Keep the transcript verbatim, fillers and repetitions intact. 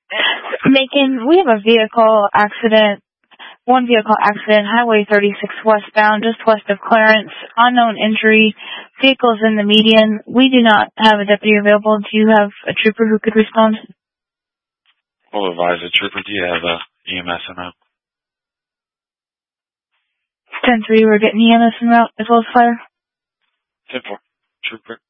Macon, we have a vehicle accident, one vehicle accident, Highway thirty-six westbound, just west of Clarence. Unknown injury, vehicles in the median. We do not have a deputy available. Do you have a trooper who could respond? We'll advise the trooper. Do you have a E M S in route? ten three, we're getting E M S in route as well as fire. ten four, trooper.